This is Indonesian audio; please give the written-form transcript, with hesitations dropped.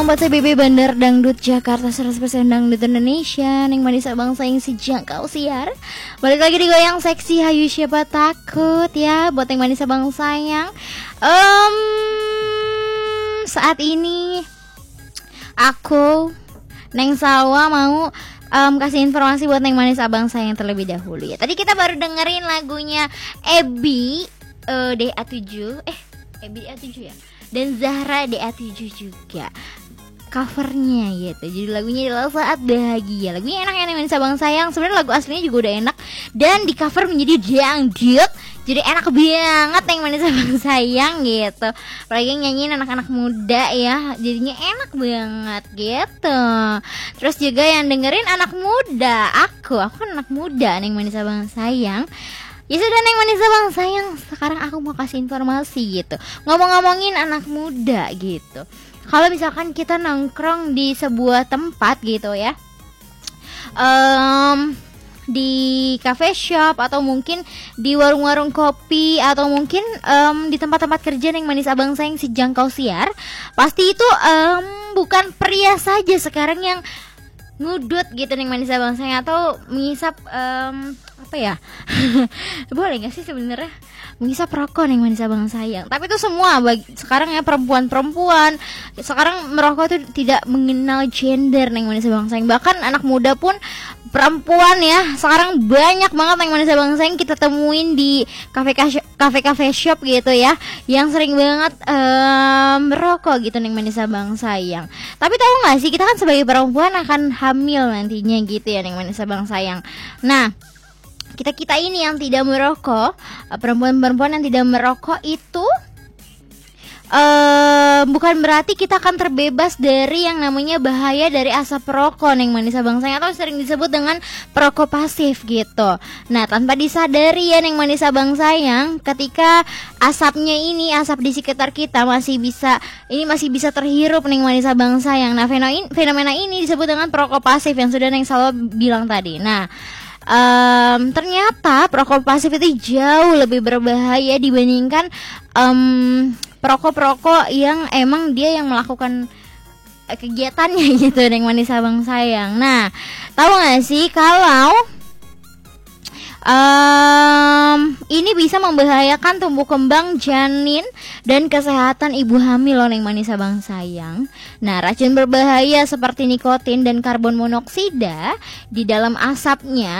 Buat CBB Bandar Dangdut Jakarta 100% Dangdut Indonesia Neng manis bangsa yang sejak kau siar. Balik lagi di goyang seksi hayu siapa takut ya. Buat Neng manis bangsa yang saat ini aku Neng Salwa mau kasih informasi buat Neng manis abang sayang terlebih dahulu ya. Tadi kita baru dengerin lagunya Ebi DA7 Ebi DA7 ya, dan Zahra DA7 juga covernya gitu. Jadi lagunya adalah Saat Bahagia. Lagunya enak ya Neng manis abang sayang. Sebenarnya lagu aslinya juga udah enak dan di cover menjadi dangdut. Jadi enak banget Neng manis abang sayang gitu. Apalagi nyanyiin anak-anak muda ya, jadinya enak banget gitu. Terus juga yang dengerin anak muda, aku kan anak muda Neng manis abang sayang. Ya sudah Neng manis abang sayang, sekarang aku mau kasih informasi gitu. Ngomong-ngomongin anak muda gitu. Kalau misalkan kita nongkrong di sebuah tempat gitu ya, di cafe shop atau mungkin di warung-warung kopi atau mungkin di tempat-tempat kerja Neng manis abang sayang si jangkau siar, pasti itu bukan pria saja sekarang yang ngudut gitu Neng manis abang sayang atau mengisap apa ya boleh nggak sih sebenarnya mengisap rokok Neng manis abang sayang. Tapi itu semua sekarang ya, perempuan sekarang merokok itu tidak mengenal gender Neng manis abang sayang. Bahkan anak muda pun perempuan ya sekarang banyak banget Neng manis abang sayang kita temuin di kafe shop gitu ya, yang sering banget merokok gitu Neng manis abang sayang. Tapi tahu nggak sih, kita kan sebagai perempuan akan hamil nantinya gitu ya Neng manis abang sayang. Nah, kita ini yang tidak merokok, perempuan-perempuan yang tidak merokok itu bukan berarti kita akan terbebas dari yang namanya bahaya dari asap rokok Neng manis abang sayang, atau sering disebut dengan perokok pasif gitu. Nah, tanpa disadari ya Neng manis abang sayang, ketika asapnya ini, asap di sekitar kita masih bisa terhirup Neng manis abang sayang. Nah, fenomena ini disebut dengan perokok pasif yang sudah Neng Salwa bilang tadi. Nah, ternyata perokok pasif itu jauh lebih berbahaya dibandingkan perokok-perokok yang emang dia yang melakukan kegiatannya gitu Neng manis abang sayang. Nah, tahu nggak sih kalau ini bisa membahayakan tumbuh kembang janin dan kesehatan ibu hamil loh Neng manis abang sayang. Nah, racun berbahaya seperti nikotin dan karbon monoksida di dalam asapnya